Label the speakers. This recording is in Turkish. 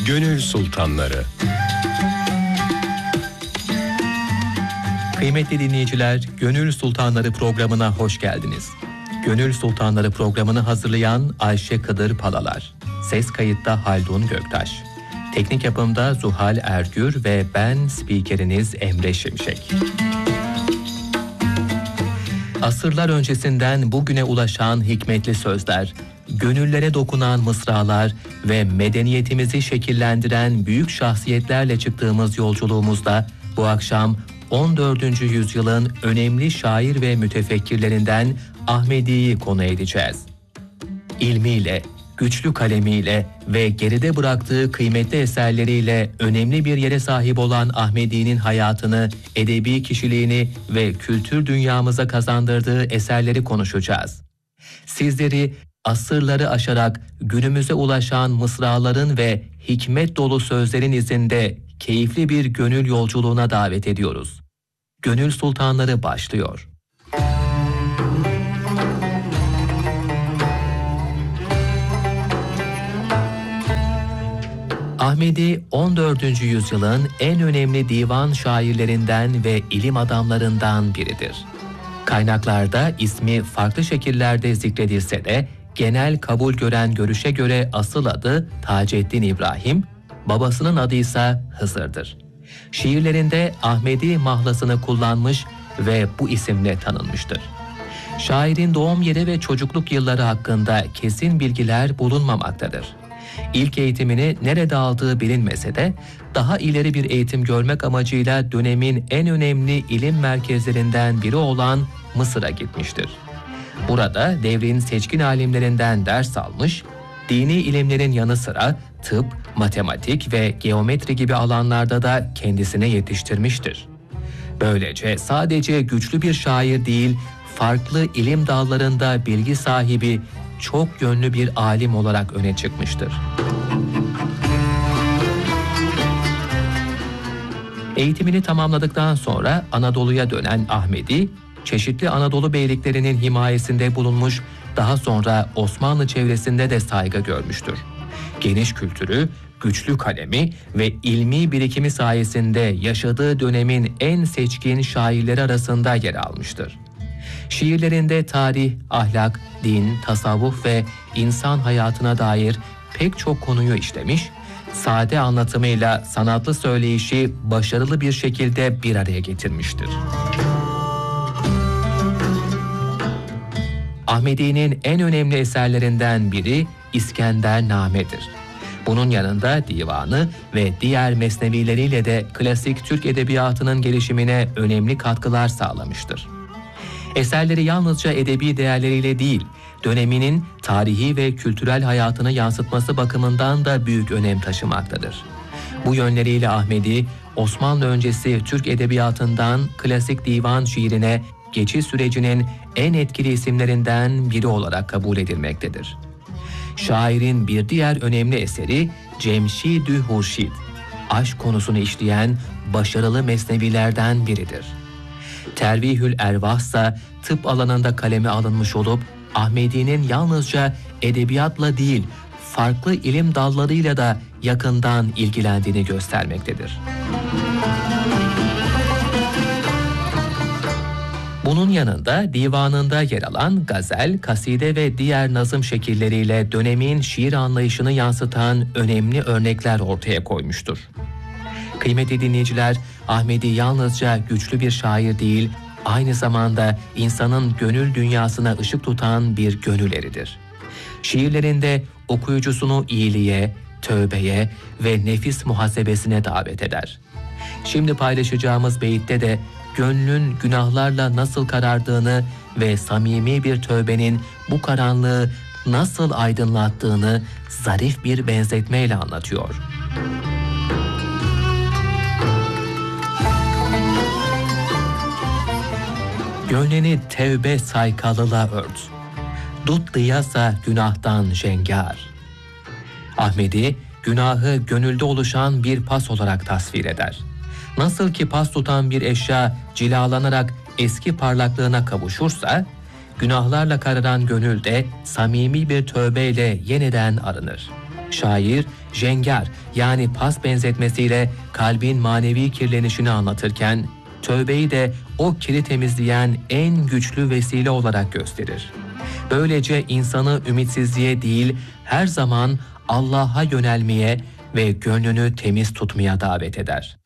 Speaker 1: Gönül Sultanları.
Speaker 2: Kıymetli dinleyiciler, Gönül Sultanları programına hoş geldiniz. Gönül Sultanları programını hazırlayan Ayşe Kıdır Palalar. Ses kayıtta Haldun Göktaş. Teknik yapımda Zuhal Ergür ve ben spikeriniz Emre Şimşek. Asırlar öncesinden bugüne ulaşan hikmetli sözler, gönüllere dokunan mısralar ve medeniyetimizi şekillendiren büyük şahsiyetlerle çıktığımız yolculuğumuzda bu akşam 14. yüzyılın önemli şair ve mütefekkirlerinden Ahmedi'yi konu edeceğiz. İlmiyle, güçlü kalemiyle ve geride bıraktığı kıymetli eserleriyle önemli bir yere sahip olan Ahmedi'nin hayatını, edebi kişiliğini ve kültür dünyamıza kazandırdığı eserleri konuşacağız. Sizleri asırları aşarak günümüze ulaşan mısraların ve hikmet dolu sözlerin izinde keyifli bir gönül yolculuğuna davet ediyoruz. Gönül Sultanları başlıyor. Ahmedi 14. yüzyılın en önemli divan şairlerinden ve ilim adamlarından biridir. Kaynaklarda ismi farklı şekillerde zikredilse de genel kabul gören görüşe göre asıl adı Taceddin İbrahim, babasının adı ise Hızır'dır. Şiirlerinde Ahmedi mahlasını kullanmış ve bu isimle tanınmıştır. Şairin doğum yeri ve çocukluk yılları hakkında kesin bilgiler bulunmamaktadır. İlk eğitimini nerede aldığı bilinmese de daha ileri bir eğitim görmek amacıyla dönemin en önemli ilim merkezlerinden biri olan Mısır'a gitmiştir. Burada devrin seçkin alimlerinden ders almış, dini ilimlerin yanı sıra tıp, matematik ve geometri gibi alanlarda da kendisine yetiştirmiştir. Böylece sadece güçlü bir şair değil, farklı ilim dallarında bilgi sahibi, çok yönlü bir alim olarak öne çıkmıştır. Eğitimini tamamladıktan sonra Anadolu'ya dönen Ahmedi, çeşitli Anadolu beyliklerinin himayesinde bulunmuş, daha sonra Osmanlı çevresinde de saygı görmüştür. Geniş kültürü, güçlü kalemi ve ilmi birikimi sayesinde yaşadığı dönemin en seçkin şairleri arasında yer almıştır. Şiirlerinde tarih, ahlak, din, tasavvuf ve insan hayatına dair pek çok konuyu işlemiş, sade anlatımıyla sanatlı söyleyişi başarılı bir şekilde bir araya getirmiştir. Ahmedi'nin en önemli eserlerinden biri İskendername'dir. Bunun yanında divanı ve diğer mesnevileriyle de klasik Türk edebiyatının gelişimine önemli katkılar sağlamıştır. Eserleri yalnızca edebi değerleriyle değil, döneminin tarihi ve kültürel hayatını yansıtması bakımından da büyük önem taşımaktadır. Bu yönleriyle Ahmedi, Osmanlı öncesi Türk edebiyatından klasik divan şiirine geçiş sürecinin en etkili isimlerinden biri olarak kabul edilmektedir. Şairin bir diğer önemli eseri Cemşid-ü Hurşid, aşk konusunu işleyen başarılı mesnevilerden biridir. Tervihül Ervah ise tıp alanında kaleme alınmış olup Ahmedi'nin yalnızca edebiyatla değil, farklı ilim dallarıyla da yakından ilgilendiğini göstermektedir. Bunun yanında divanında yer alan gazel, kaside ve diğer nazım şekilleriyle dönemin şiir anlayışını yansıtan önemli örnekler ortaya koymuştur. Kıymetli dinleyiciler, Ahmedi yalnızca güçlü bir şair değil, aynı zamanda insanın gönül dünyasına ışık tutan bir gönül eridir. Şiirlerinde okuyucusunu iyiliğe, tövbeye ve nefis muhasebesine davet eder. Şimdi paylaşacağımız beyitte de gönlün günahlarla nasıl karardığını ve samimi bir tövbenin bu karanlığı nasıl aydınlattığını zarif bir benzetmeyle anlatıyor. Gönleni tevbe saykalıla ört. Dut dıyasa günahtan cengar. Ahmedi, günahı gönülde oluşan bir pas olarak tasvir eder. Nasıl ki pas tutan bir eşya cilalanarak eski parlaklığına kavuşursa, günahlarla kararan gönül de samimi bir tövbeyle yeniden arınır. Şair, jengar yani pas benzetmesiyle kalbin manevi kirlenişini anlatırken, tövbeyi de o kiri temizleyen en güçlü vesile olarak gösterir. Böylece insanı ümitsizliğe değil, her zaman Allah'a yönelmeye ve gönlünü temiz tutmaya davet eder.